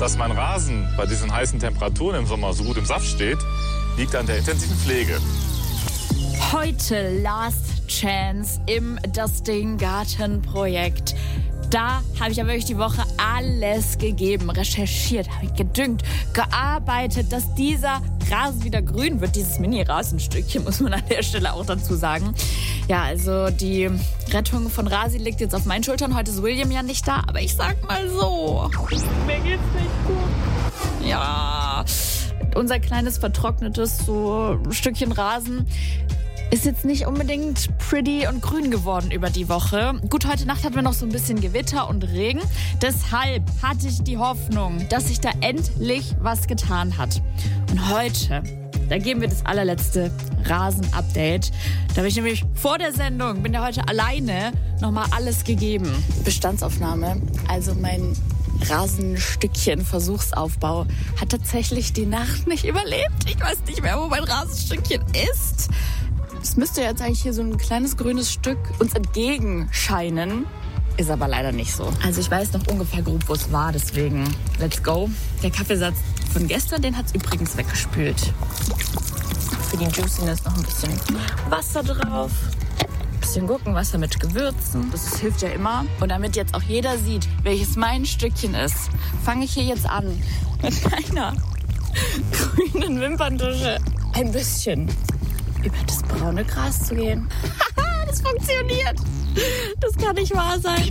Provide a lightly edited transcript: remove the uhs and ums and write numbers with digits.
Dass mein Rasen bei diesen heißen Temperaturen im Sommer so gut im Saft steht, liegt an der intensiven Pflege. Heute Last Chance im Das Ding Gartenprojekt. Da habe ich ja wirklich die Woche alles gegeben, recherchiert, habe ich gedüngt, gearbeitet, dass dieser Rasen wieder grün wird. Dieses Mini-Rasenstückchen, muss man an der Stelle auch dazu sagen. Ja, also die Rettung von Rasi liegt jetzt auf meinen Schultern. Heute ist William ja nicht da, aber ich sag mal so, mir geht's nicht gut. Ja, unser kleines vertrocknetes so Stückchen Rasen ist jetzt nicht unbedingt pretty und grün geworden über die Woche. Gut, heute Nacht hatten wir noch so ein bisschen Gewitter und Regen. Deshalb hatte ich die Hoffnung, dass sich da endlich was getan hat. Und heute, da geben wir das allerletzte Rasen-Update. Da habe ich nämlich vor der Sendung, bin ja heute alleine, nochmal alles gegeben. Bestandsaufnahme, also mein Rasenstückchen Versuchsaufbau hat tatsächlich die Nacht nicht überlebt. Ich weiß nicht mehr, wo mein Rasenstückchen ist. Es müsste jetzt eigentlich hier so ein kleines grünes Stück uns entgegenscheinen. Ist aber leider nicht so. Also ich weiß noch ungefähr grob, wo es war, deswegen let's go. Der Kaffeesatz von gestern, den hat es übrigens weggespült. Für die Juiciness noch ein bisschen Wasser drauf. Ein bisschen Gurkenwasser mit Gewürzen. Das hilft ja immer. Und damit jetzt auch jeder sieht, welches mein Stückchen ist, fange ich hier jetzt an mit meiner grünen Wimperntusche ein bisschen über das braune Gras zu gehen. Das funktioniert. Das kann nicht wahr sein.